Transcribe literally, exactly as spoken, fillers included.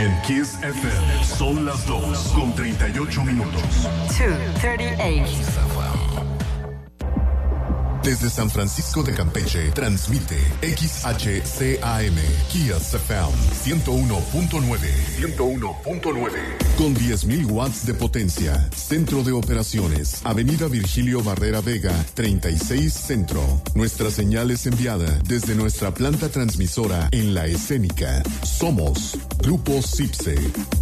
En Kiss F M son las dos con treinta y ocho minutos. two thirty-eight. Desde San Francisco de Campeche, transmite X H C A M, Kiss F M, ciento uno punto nueve. ciento uno punto nueve. Con diez mil watts de potencia. Centro de operaciones. Avenida Virgilio Barrera Vega, treinta y seis Centro. Nuestra señal es enviada desde nuestra planta transmisora en La Escénica. Somos Grupo Cipse.